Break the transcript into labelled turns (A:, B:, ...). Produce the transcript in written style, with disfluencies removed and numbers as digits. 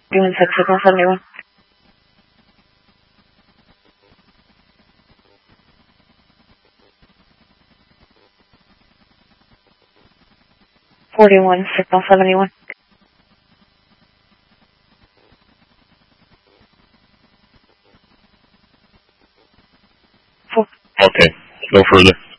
A: Doing 6 signal 71. 41 signal 71.
B: Okay, no further.